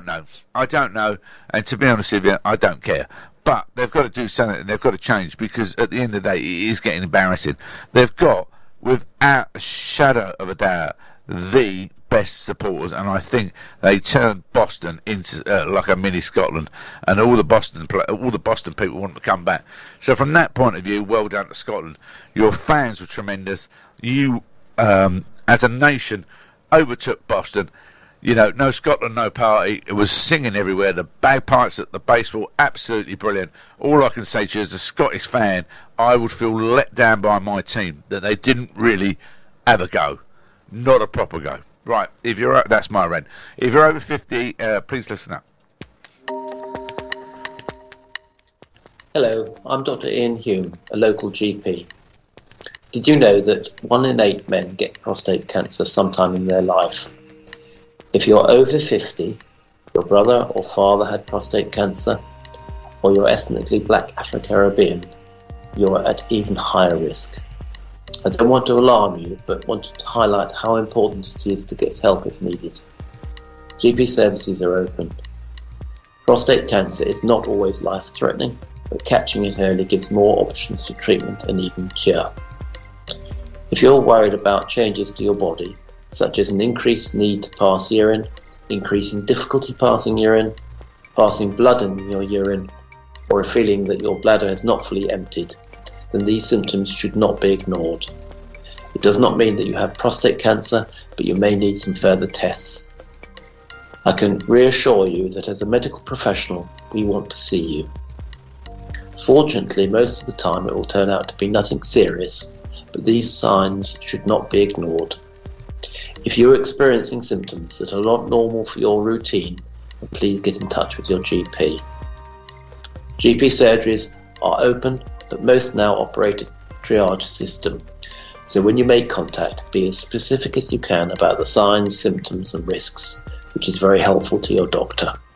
don't know. And to be honest with you, I don't care. But they've got to do something, and they've got to change, because at the end of the day, it is getting embarrassing. They've got, without a shadow of a doubt, the best supporters, and I think they turned Boston into like a mini Scotland, and all the Boston people want to come back. So from that point of view, well done to Scotland. Your fans were tremendous. You, as a nation, overtook Boston. You know, no Scotland, no party. It was singing everywhere. The bagpipes at the base were absolutely brilliant. All I can say to you, as a Scottish fan, I would feel let down by my team that they didn't really have a go. Not a proper go. Right, that's my rant. If you're over 50, please listen up. Hello, I'm Dr. Ian Hume, a local GP. Did you know that 1 in 8 men get prostate cancer sometime in their life? If you're over 50, your brother or father had prostate cancer, or you're ethnically black Afro-Caribbean, you're at even higher risk. I don't want to alarm you, but wanted to highlight how important it is to get help if needed. GP services are open. Prostate cancer is not always life-threatening, but catching it early gives more options for treatment and even cure. If you're worried about changes to your body, such as an increased need to pass urine, increasing difficulty passing urine, passing blood in your urine, or a feeling that your bladder has not fully emptied, then these symptoms should not be ignored. It does not mean that you have prostate cancer, but you may need some further tests. I can reassure you that as a medical professional, we want to see you. Fortunately, most of the time it will turn out to be nothing serious, but these signs should not be ignored. If you're experiencing symptoms that are not normal for your routine, then please get in touch with your GP. GP surgeries are open, but most now operate a triage system. So when you make contact, be as specific as you can about the signs, symptoms and risks, which is very helpful to your doctor.